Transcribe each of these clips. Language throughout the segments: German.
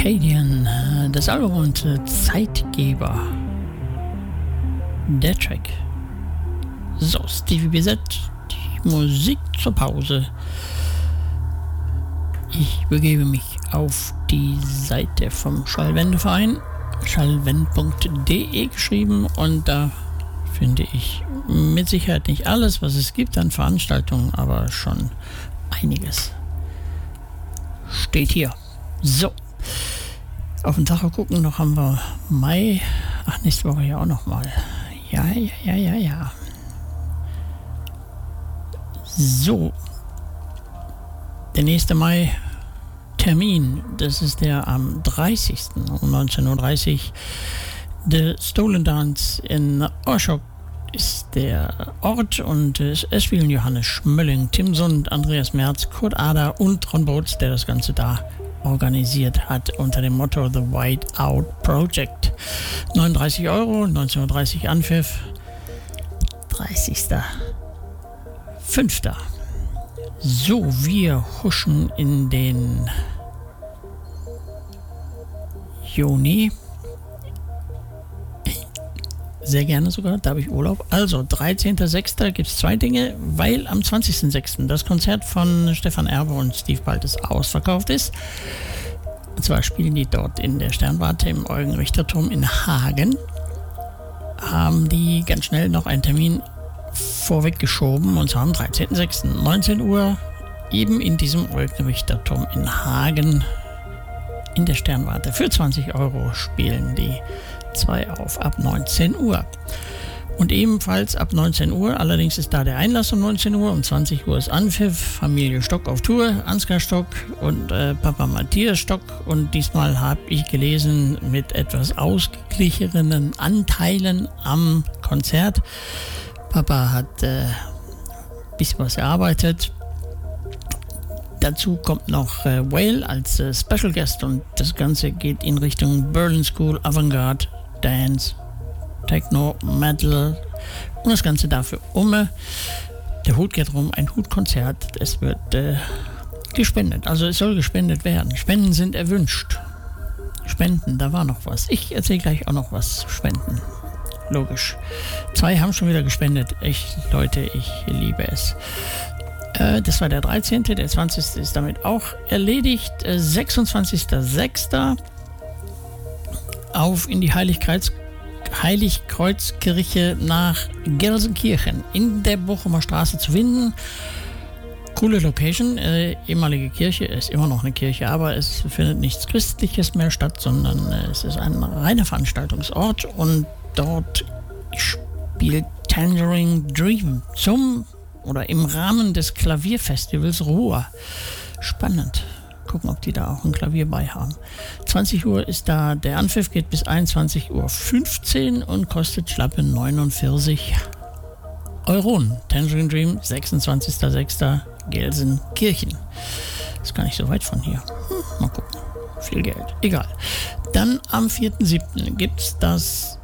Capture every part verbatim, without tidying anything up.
Arcadian, das Album und Zeitgeber. Der Track. So, Stevie B Z, die Musik zur Pause. Ich begebe mich auf die Seite vom Schallwendeverein, schallwend punkt de geschrieben, und da finde ich mit Sicherheit nicht alles, was es gibt an Veranstaltungen, aber schon einiges. Steht hier. So. Auf den Tacho gucken, noch haben wir Mai. Ach, nächste Woche ja auch noch mal. Ja, ja, ja, ja, ja. So. Der nächste Mai-Termin, das ist der am dreißigsten um neunzehn Uhr dreißig. The Stolen Dance in Orschok ist der Ort, und es spielen Johannes Schmölling, Tim Sund, Andreas Merz, Kurt Ader und Ron Boats, der das Ganze da organisiert hat unter dem Motto The White Out Project. neununddreißig Euro, neunzehn Uhr dreißig Anpfiff, dreißigster fünfter So, wir huschen in den Juni. Sehr gerne sogar, da habe ich Urlaub. Also, dreizehnter sechster gibt es zwei Dinge, weil am zwanzigsten sechsten das Konzert von Stefan Erbe und Steve Baltes ausverkauft ist. Und zwar spielen die dort in der Sternwarte im Eugen-Richter-Turm in Hagen. Haben die ganz schnell noch einen Termin vorweggeschoben, und zwar am dreizehnten sechsten neunzehn Uhr, eben in diesem Eugen-Richter-Turm in Hagen in der Sternwarte. Für zwanzig Euro spielen die zwei auf ab neunzehn Uhr. Und ebenfalls ab neunzehn Uhr, allerdings ist da der Einlass um neunzehn Uhr, um zwanzig Uhr ist Anpfiff, Familie Stock auf Tour, Ansgar Stock und äh, Papa Matthias Stock, und diesmal habe ich gelesen mit etwas ausgeglichenen Anteilen am Konzert. Papa hat ein äh, bisschen was erarbeitet. Dazu kommt noch äh, Whale als äh, Special Guest, und das Ganze geht in Richtung Berlin School, Avantgarde, Dance, Techno, Metal und das Ganze dafür um. Der Hut geht rum, ein Hutkonzert. Es wird äh, gespendet, also es soll gespendet werden. Spenden sind erwünscht. Spenden, da war noch was. Ich erzähle gleich auch noch was zu Spenden. Logisch. Zwei haben schon wieder gespendet. Echt, Leute, ich liebe es. Äh, das war der dreizehnte Der zwanzigste ist damit auch erledigt. Äh, sechsundzwanzigster sechster auf in die Heiligkreuz, Heiligkreuzkirche nach Gelsenkirchen in der Bochumer Straße zu finden. Coole Location, äh, ehemalige Kirche, ist immer noch eine Kirche, aber es findet nichts Christliches mehr statt, sondern äh, es ist ein reiner Veranstaltungsort, und dort spielt Tangerine Dream zum oder im Rahmen des Klavierfestivals Ruhr. Spannend. Gucken, ob die da auch ein Klavier bei haben. zwanzig Uhr ist da der Anpfiff, geht bis einundzwanzig Uhr fünfzehn und kostet schlappe neunundvierzig Euro. Tangerine Dream, sechsundzwanzigster sechster Gelsenkirchen. Ist gar nicht so weit von hier. Hm, mal gucken. Viel Geld. Egal. Dann am vierten siebten gibt es das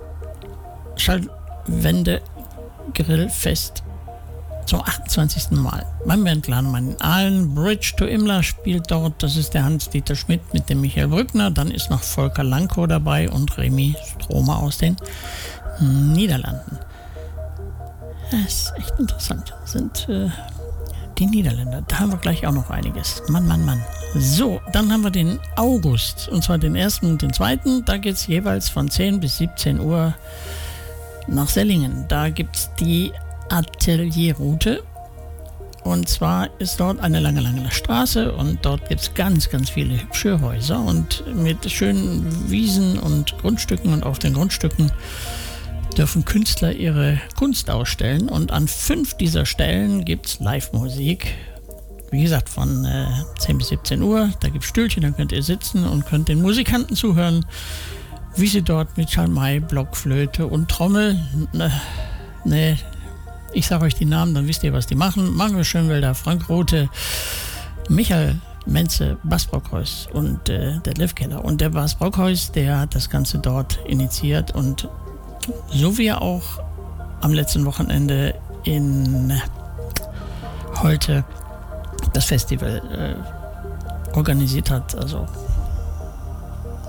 Schallwende-Grillfest zum achtundzwanzigsten Mal. Beim Bandladen in Aalen. Bridge to Imla spielt dort. Das ist der Hans-Dieter Schmidt mit dem Michael Brückner. Dann ist noch Volker Lankow dabei und Remy Stromer aus den Niederlanden. Das ist echt interessant. Das sind äh, die Niederländer. Da haben wir gleich auch noch einiges. Mann, Mann, Mann. So, dann haben wir den August. Und zwar den ersten und den zweiten Da geht es jeweils von zehn bis siebzehn Uhr nach Sellingen. Da gibt es die Atelierroute, und zwar ist dort eine lange, lange Straße, und dort gibt es ganz, ganz viele hübsche Häuser und mit schönen Wiesen und Grundstücken, und auf den Grundstücken dürfen Künstler ihre Kunst ausstellen, und an fünf dieser Stellen gibt es Live-Musik. Wie gesagt, von äh, zehn bis siebzehn Uhr, da gibt es Stühlchen, da könnt ihr sitzen und könnt den Musikanten zuhören, wie sie dort mit Schalmei, Blockflöte und Trommel, ne, ne, ich sage euch die Namen, dann wisst ihr, was die machen. Magnus Schönwelder, Frank Rothe, Michael Menze, Bas Brockhaus und äh, Detlef Keller. Und der Bas Brockhaus, der hat das Ganze dort initiiert, und so wie er auch am letzten Wochenende in Holte das Festival äh, organisiert hat, also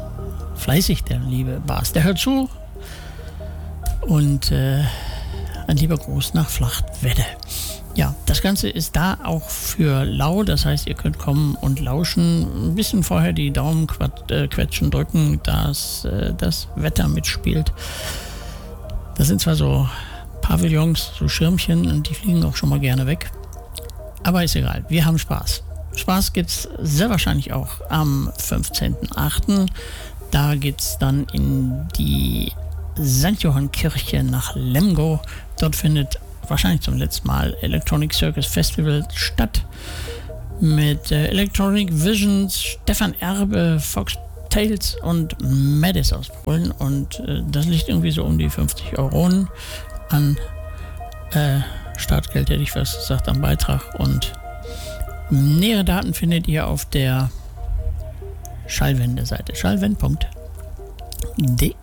fleißig, der liebe Bas. Der hört zu. Und äh, ein lieber Gruß nach Flachtwedde. Ja, das Ganze ist da auch für lau, das heißt, ihr könnt kommen und lauschen, ein bisschen vorher die Daumen äh, quetschen, drücken, dass äh, das Wetter mitspielt. Das sind zwar so Pavillons, so Schirmchen, und die fliegen auch schon mal gerne weg, aber ist egal, wir haben Spaß. Spaß gibt's sehr wahrscheinlich auch am fünfzehnten achten Da geht's dann in die Sankt Johann Kirche nach Lemgo. Dort findet wahrscheinlich zum letzten Mal Electronic Circus Festival statt mit äh, Electronic Visions, Stefan Erbe, Fox Tales und Madis aus Polen, und äh, das liegt irgendwie so um die fünfzig Euro an äh, Startgeld, hätte ich fast gesagt, am Beitrag, und nähere Daten findet ihr auf der Schallwende-Seite schallwend punkt de.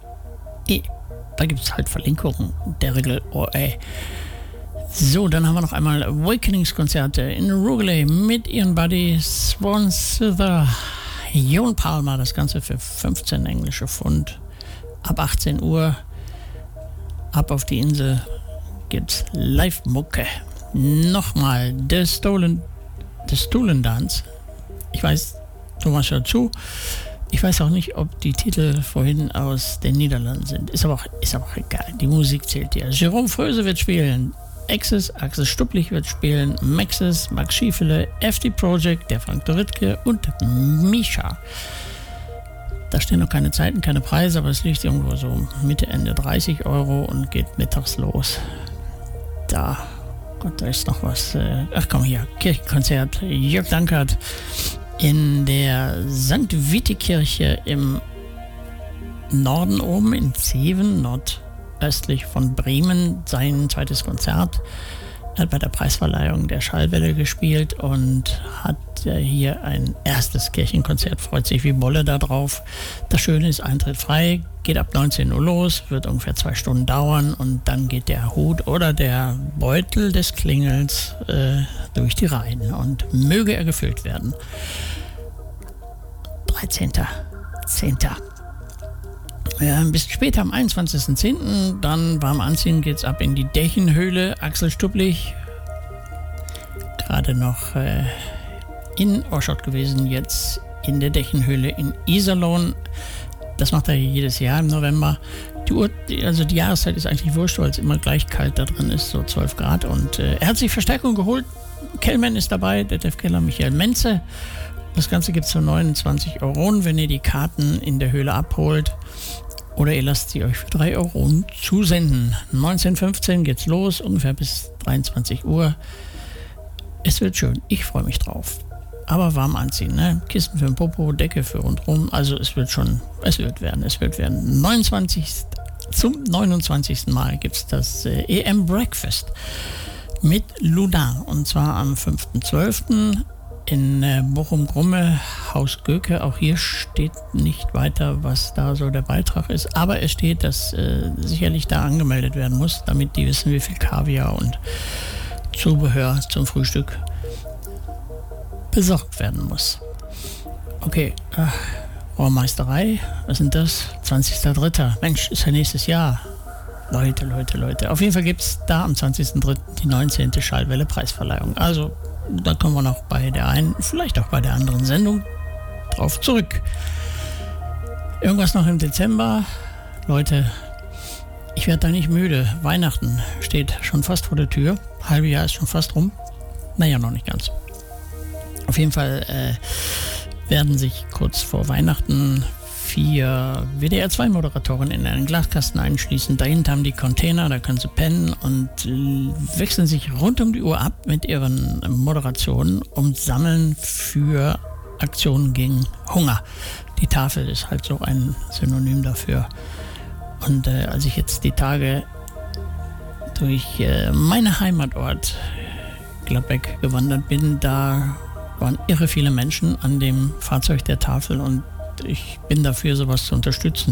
Da gibt es halt Verlinkungen der Regel. Oh, ey. So, dann haben wir noch einmal Awakenings-Konzerte in Rugeley mit ihren Buddies Swan Sither, Jon Palmer, das Ganze für fünfzehn englische Pfund. Ab achtzehn Uhr, ab auf die Insel, gibt's Live-Mucke. Nochmal The Stolen, The Stolen Dance. Ich weiß, Thomas hört zu. Ich weiß auch nicht, ob die Titel vorhin aus den Niederlanden sind. Ist aber auch, ist aber auch egal. Die Musik zählt ja. Jerome Fröse wird spielen. Axis, Axel Stupplich wird spielen. Maxis, Max Schiefele, F D Project, der Frank Doritke und Misha. Da stehen noch keine Zeiten, keine Preise, aber es liegt irgendwo so Mitte, Ende dreißig Euro und geht mittags los. Da, Gott, da ist noch was. Äh, ach komm, hier, Kirchenkonzert. Jörg Dankert in der Sankt Witte-Kirche im Norden oben in Zeven, nordöstlich von Bremen, sein zweites Konzert. Er hat bei der Preisverleihung der Schallwelle gespielt und hat hier ein erstes Kirchenkonzert, freut sich wie Bolle da drauf. Das Schöne ist, Eintritt frei, geht ab neunzehn Uhr los, wird ungefähr zwei Stunden dauern, und dann geht der Hut oder der Beutel des Klingels äh, durch die Reihen, und möge er gefüllt werden. dreizehnten zehnten Ja, ein bisschen später, am einundzwanzigsten zehnten dann warm anziehen, geht's ab in die Dächenhöhle. Axel Stupplich, gerade noch äh, in Oschott gewesen, jetzt in der Dächenhöhle in Iserlohn. Das macht er jedes Jahr im November. Die Uhr, also die Jahreszeit ist eigentlich wurscht, weil es immer gleich kalt da drin ist, so zwölf Grad. Und äh, er hat sich Verstärkung geholt. Kellman ist dabei, Detlef Keller, Michael Menze. Das Ganze gibt es für neunundzwanzig Euro, wenn ihr die Karten in der Höhle abholt. Oder ihr lasst sie euch für drei Euro zusenden. neunzehn Uhr fünfzehn geht's los, ungefähr bis dreiundzwanzig Uhr. Es wird schön, ich freue mich drauf. Aber warm anziehen, ne? Kissen für den Popo, Decke für rundherum. Also es wird schon, es wird werden, es wird werden. neunundzwanzigsten Zum neunundzwanzigsten Mal gibt es das äh, E M Breakfast mit Luna. Und zwar am fünften zwölften in äh, Bochum-Grumme, Haus Göke. Auch hier steht nicht weiter, was da so der Beitrag ist. Aber es steht, dass äh, sicherlich da angemeldet werden muss, damit die wissen, wie viel Kaviar und Zubehör zum Frühstück besorgt werden muss. Okay, äh, Rohrmeisterei, was sind das? zwanzigster dritter Mensch, ist ja nächstes Jahr. Leute, Leute, Leute. Auf jeden Fall gibt es da am zwanzigsten dritten die neunzehnte Schallwelle Preisverleihung. Also, da kommen wir noch bei der einen, vielleicht auch bei der anderen Sendung drauf zurück. Irgendwas noch im Dezember. Leute, ich werde da nicht müde. Weihnachten steht schon fast vor der Tür. Halbe Jahr ist schon fast rum. Naja, noch nicht ganz. Auf jeden Fall äh, werden sich kurz vor Weihnachten vier W D R zwei Moderatoren in einen Glaskasten einschließen. Dahinter haben die Container, da können sie pennen und äh, wechseln sich rund um die Uhr ab mit ihren Moderationen und sammeln für Aktionen gegen Hunger. Die Tafel ist halt so ein Synonym dafür. Und äh, als ich jetzt die Tage durch äh, meinen Heimatort Gladbeck gewandert bin, da waren irre viele Menschen an dem Fahrzeug der Tafel, und ich bin dafür, sowas zu unterstützen.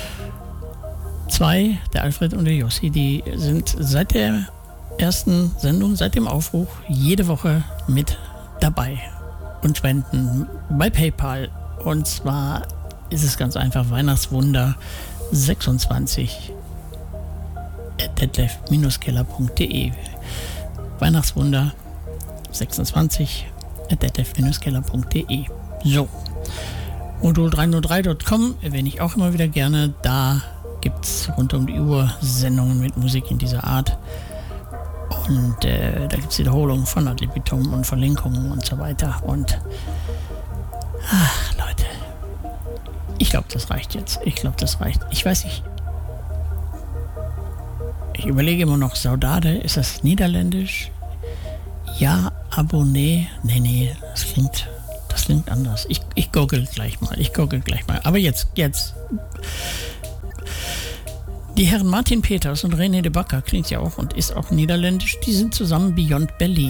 Zwei, der Alfred und der Jossi, die sind seit der ersten Sendung, seit dem Aufruf, jede Woche mit dabei und spenden bei PayPal. Und zwar ist es ganz einfach Weihnachtswunder sechsundzwanzig at detlef keller punkt de. Weihnachtswunder sechsundzwanzig at detlef keller punkt de. So. Modul drei null drei Punkt com erwähne ich auch immer wieder gerne. Da gibt es rund um die Uhr Sendungen mit Musik in dieser Art. Und äh, da gibt es Wiederholungen von Ad libitum und Verlinkungen und so weiter. Und ach, Leute, ich glaube, das reicht jetzt. Ich glaube, das reicht. Ich weiß nicht. Ich überlege immer noch, Saudade, ist das niederländisch? Ja, Abonné. Nee, nee, das klingt, das klingt anders. Ich, ich google gleich mal. Ich google gleich mal. Aber jetzt, jetzt. Die Herren Martin Peters und René de Backer, klingt ja auch und ist auch niederländisch, die sind zusammen Beyond Berlin.